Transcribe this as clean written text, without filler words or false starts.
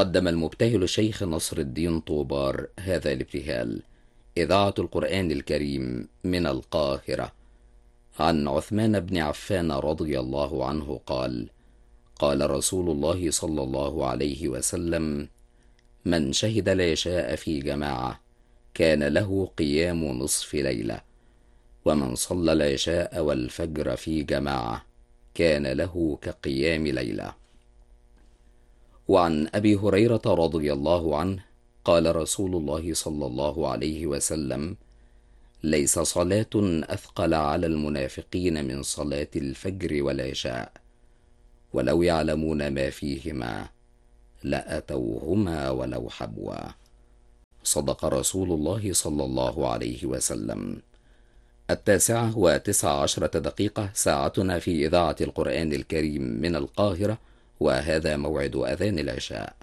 قدم المبتهل الشيخ نصر الدين طوبار هذا الابتهال. إذاعة القرآن الكريم من القاهرة. عن عثمان بن عفان رضي الله عنه قال: قال رسول الله صلى الله عليه وسلم: من شهد العشاء في جماعة كان له قيام نصف ليلة، ومن صلى العشاء والفجر في جماعة كان له كقيام ليلة. وعن أبي هريرة رضي الله عنه قال رسول الله صلى الله عليه وسلم: ليس صلاة أثقل على المنافقين من صلاة الفجر والعشاء، ولو يعلمون ما فيهما لأتوهما ولو حبوا. صدق رسول الله صلى الله عليه وسلم. 9:19 ساعتنا في إذاعة القرآن الكريم من القاهرة، وهذا موعد أذان العشاء.